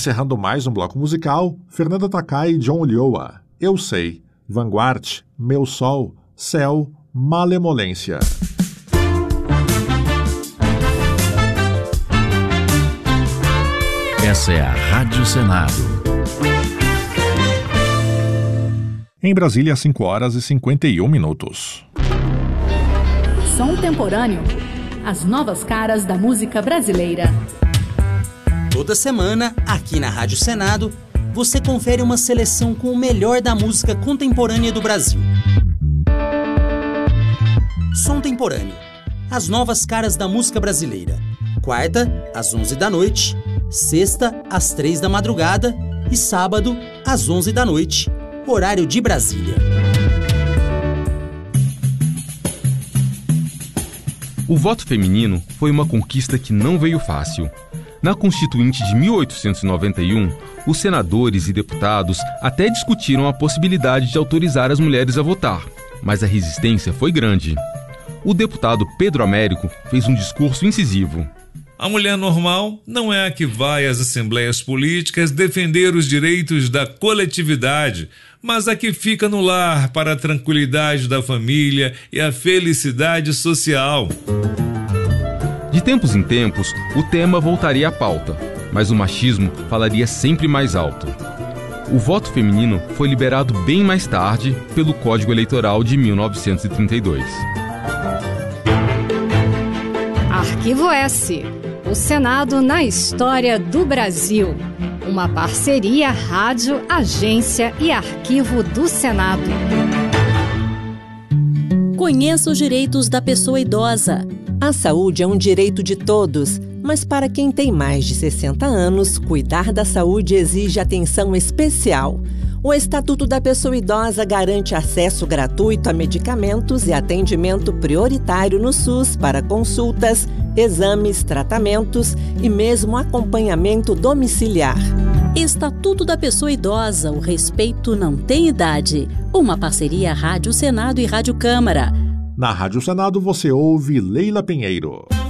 Encerrando mais um bloco musical, Fernanda Takai e John Ulloa, Eu Sei, Vanguard, Meu Sol, Céu, Malemolência. Essa é a Rádio Senado. Em Brasília, 5h51. Som Temporâneo. As novas caras da música brasileira. Toda semana, aqui na Rádio Senado, você confere uma seleção com o melhor da música contemporânea do Brasil. Som Temporâneo. As novas caras da música brasileira. Quarta, às 11 da noite. Sexta, às 3 da madrugada. E sábado, às 11 da noite. Horário de Brasília. O voto feminino foi uma conquista que não veio fácil. Na Constituinte de 1891, os senadores e deputados até discutiram a possibilidade de autorizar as mulheres a votar, mas a resistência foi grande. O deputado Pedro Américo fez um discurso incisivo. A mulher normal não é a que vai às assembleias políticas defender os direitos da coletividade, mas a que fica no lar para a tranquilidade da família e a felicidade social. De tempos em tempos, o tema voltaria à pauta, mas o machismo falaria sempre mais alto. O voto feminino foi liberado bem mais tarde pelo Código Eleitoral de 1932. Arquivo S. O Senado na história do Brasil. Uma parceria Rádio, Agência e Arquivo do Senado. Conheça os direitos da pessoa idosa. A saúde é um direito de todos, mas para quem tem mais de 60 anos, cuidar da saúde exige atenção especial. O Estatuto da Pessoa Idosa garante acesso gratuito a medicamentos e atendimento prioritário no SUS para consultas, exames, tratamentos e mesmo acompanhamento domiciliar. Estatuto da Pessoa Idosa, o respeito não tem idade. Uma parceria Rádio Senado e Rádio Câmara. Na Rádio Senado você ouve Leila Pinheiro.